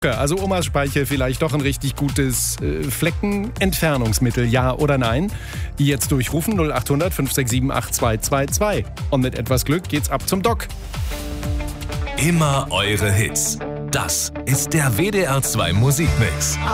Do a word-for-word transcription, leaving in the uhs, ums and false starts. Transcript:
Also Omas Speichel vielleicht doch ein richtig gutes äh, Fleckenentfernungsmittel, ja oder nein? Jetzt durchrufen null acht hundert fünf sechs sieben acht zwei zwei zwei. Und mit etwas Glück geht's ab zum Doc. Immer eure Hits. Das ist der W D R zwei Musikmix.